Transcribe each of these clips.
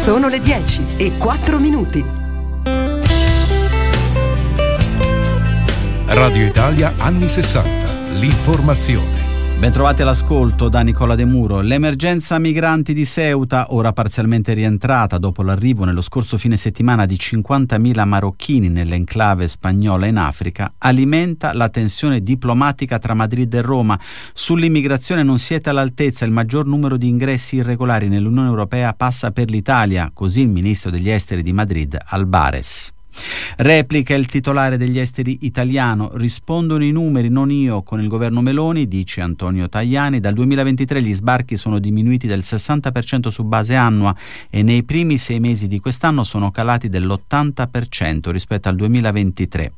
Sono le 10:04. Radio Italia anni 60. L'informazione. Bentrovati all'ascolto da Nicola De Muro. L'emergenza migranti di Ceuta, ora parzialmente rientrata dopo l'arrivo nello scorso fine settimana di 50.000 marocchini nell'enclave spagnola in Africa, alimenta la tensione diplomatica tra Madrid e Roma. Sull'immigrazione non siete all'altezza, il maggior numero di ingressi irregolari nell'Unione Europea passa per l'Italia, così il ministro degli esteri di Madrid, Albares. Replica il titolare degli esteri italiano: rispondono i numeri, non io. Con il governo Meloni, dice Antonio Tajani, dal 2023 gli sbarchi sono diminuiti del 60% su base annua e nei primi 6 mesi di quest'anno sono calati dell'80% rispetto al 2023.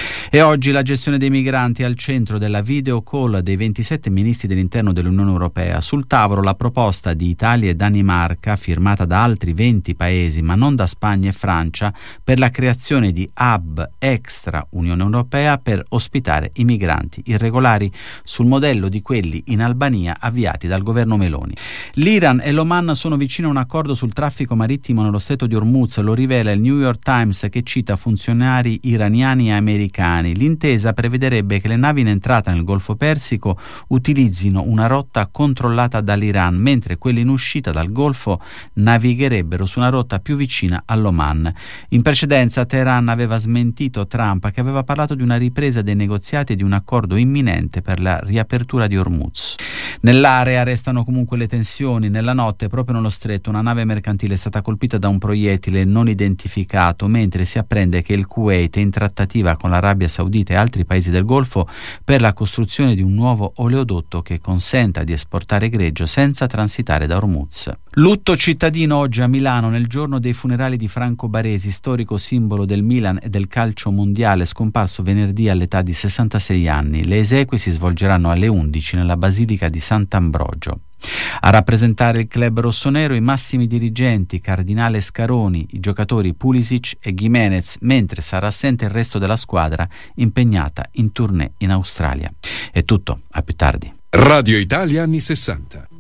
E oggi la gestione dei migranti è al centro della video call dei 27 ministri dell'interno dell'Unione Europea. Sul tavolo la proposta di Italia e Danimarca, firmata da altri 20 paesi ma non da Spagna e Francia, per la creazione di hub extra Unione Europea per ospitare i migranti irregolari sul modello di quelli in Albania avviati dal governo Meloni. L'Iran e l'Oman sono vicini a un accordo sul traffico marittimo nello stretto di Hormuz, lo rivela il New York Times, che cita funzionari iraniani e americani. L'intesa prevederebbe che le navi in entrata nel Golfo Persico utilizzino una rotta controllata dall'Iran, mentre quelle in uscita dal Golfo navigherebbero su una rotta più vicina all'Oman. In precedenza Teheran aveva smentito Trump, che aveva parlato di una ripresa dei negoziati e di un accordo imminente per la riapertura di Hormuz. Nell'area restano comunque le tensioni. Nella notte, proprio nello stretto, una nave mercantile è stata colpita da un proiettile non identificato, mentre si apprende che il Kuwait è in trattativa con l'Arabia Saudita e altri paesi del Golfo per la costruzione di un nuovo oleodotto che consenta di esportare greggio senza transitare da Hormuz. Lutto cittadino oggi a Milano nel giorno dei funerali di Franco Baresi, storico simbolo del Milan e del calcio mondiale, scomparso venerdì all'età di 66 anni. Le esequie si svolgeranno alle 11 nella Basilica di Sant'Ambrogio. A rappresentare il club rossonero i massimi dirigenti, Cardinale Scaroni, i giocatori Pulisic e Gimenez, mentre sarà assente il resto della squadra impegnata in tournée in Australia. È tutto, a più tardi. Radio Italia anni 60.